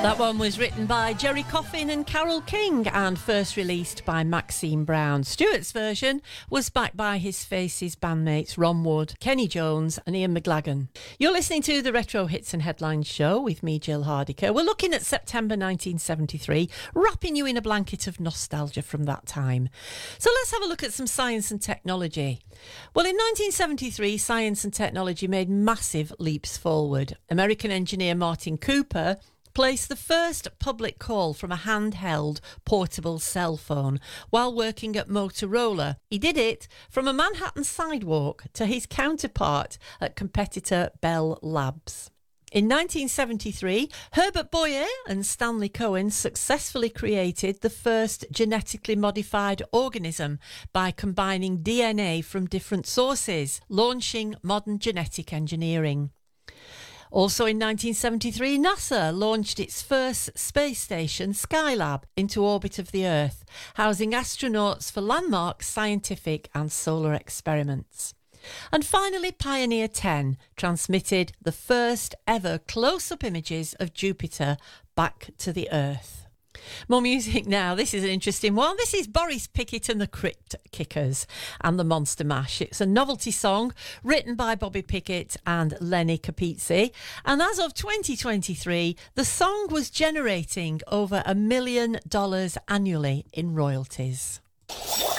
That one was written by Jerry Coffin and Carole King and first released by Maxine Brown. Stuart's version was backed by his Faces bandmates Ron Wood, Kenny Jones and Ian McLagan. You're listening to the Retro Hits and Headlines show with me, Jill Hardiker. We're looking at September 1973, wrapping you in a blanket of nostalgia from that time. So let's have a look at some science and technology. Well, in 1973, science and technology made massive leaps forward. American engineer Martin Cooper placed the first public call from a handheld portable cell phone while working at Motorola. He did it from a Manhattan sidewalk to his counterpart at competitor Bell Labs. In 1973, Herbert Boyer and Stanley Cohen successfully created the first genetically modified organism by combining DNA from different sources, launching modern genetic engineering. Also in 1973, NASA launched its first space station, Skylab, into orbit of the Earth, housing astronauts for landmark scientific and solar experiments. And finally, Pioneer 10 transmitted the first ever close-up images of Jupiter back to the Earth. More music now. This is an interesting one. This is Boris Pickett and the Crypt Kickers and the Monster Mash. It's a novelty song written by Bobby Pickett and Lenny Capizzi. And as of 2023, the song was generating over $1 million annually in royalties.